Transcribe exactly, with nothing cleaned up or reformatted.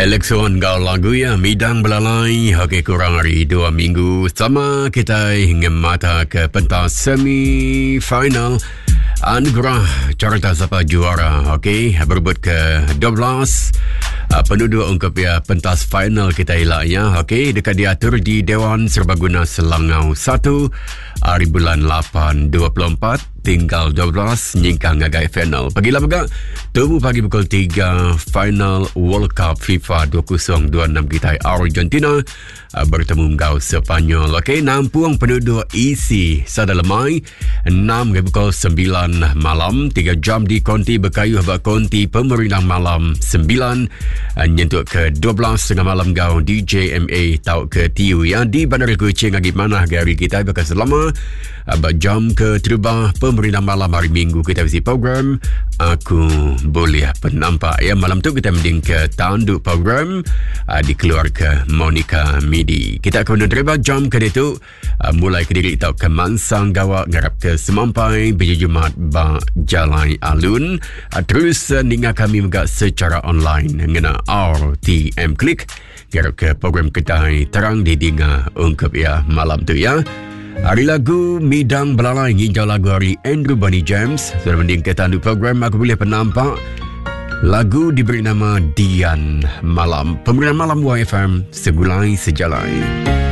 Elekson kau lagu ya midang belalai. Okey, kurang hari dua minggu sama kita hingga mata ke pentas semi final anugerah carta siapa juara. Okey, berebut ke dua belas uh, penduduk untuk ya pentas final kita elak ya. Okey, dekat diatur di Dewan Serbaguna Selangau satu hari bulan lapan dua puluh empat tinggal dua belas nyingkang ngagai final. Pagilah pegak temu pagi pukul tiga final World Cup FIFA dua ribu dua puluh enam kita Argentina uh, bertemu ngau Sepanyol. Okey, nampung penduduk isi sadalemai enam pukul sembilan malam, tiga jam di konti berkayuh bak konti pemerintah malam sembilan uh, nyentuk ke dua belas tengah malam ngau D J M A tau ke T U ya di Bandar Kuching agi mana gari kita bakal selama uh, bak jam ke terubah pemerintah malam hari Minggu kita isi program Aku Boleh Penampak ya. Malam tu kita mending ke tanduk program uh, dikeluar ke Monica Midi. Kita akan menerima jam ke itu uh, mulai ke diri tau ke Mansang Gawak ngarap ke Semampai Biji Jumat ba Jalan Alun uh, terus uh, ninga kami juga secara online ngena R T M Klik ngarap ke program kita terang di dinga ungkap ya malam tu ya. Hari lagu Midang Belalai nginjau lagu hari Andrew Bunny James. Sudah mending ke tanduk program Aku Boleh Penampak. Lagu diberi nama Dian Malam. Pemberian malam Y F M Segulai Sejalai.